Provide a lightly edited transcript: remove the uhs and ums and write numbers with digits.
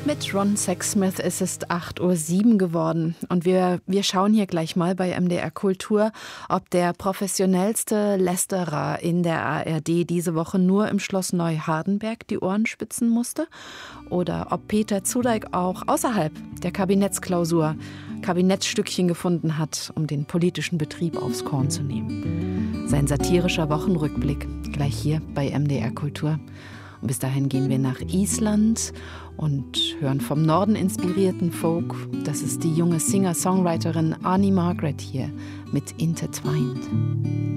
Mit Ron Sexsmith ist es 8:07 Uhr geworden und wir schauen hier gleich mal bei MDR Kultur, ob der professionellste Lästerer in der ARD diese Woche nur im Schloss Neuhardenberg die Ohren spitzen musste oder ob Peter Zudeik auch außerhalb der Kabinettsklausur Kabinettsstückchen gefunden hat, um den politischen Betrieb aufs Korn zu nehmen. Sein satirischer Wochenrückblick gleich hier bei MDR Kultur. Und bis dahin gehen wir nach Island und hören vom Norden inspirierten Folk. Das ist die junge Singer-Songwriterin Arnie Margaret hier mit Intertwined.